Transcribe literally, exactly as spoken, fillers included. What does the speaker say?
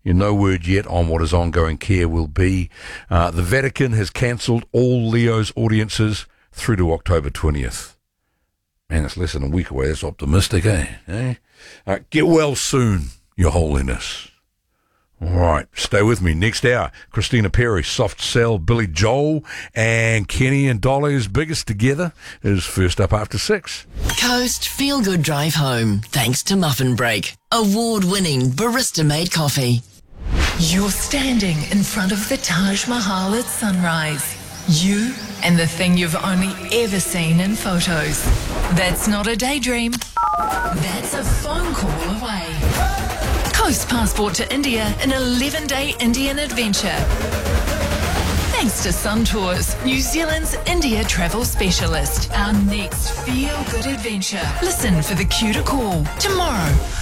You know, no word yet on what his ongoing care will be. Uh, the Vatican has cancelled all Leo's audiences through to October twentieth. Man, it's less than a week away. That's optimistic, eh? eh? Uh, get well soon, Your Holiness. All right, stay with me. Next hour, Christina Perry, Soft Cell, Billy Joel, and Kenny and Dolly's Biggest Together is first up after six. Coast Feel Good Drive Home, thanks to Muffin Break. Award-winning barista-made coffee. You're standing in front of the Taj Mahal at sunrise. You and the thing you've only ever seen in photos. That's not a daydream. That's a phone call away. Coast passport to India, an eleven-day Indian adventure. Thanks to Sun Tours, New Zealand's India travel specialist. Our next feel-good adventure. Listen for the cue to call tomorrow.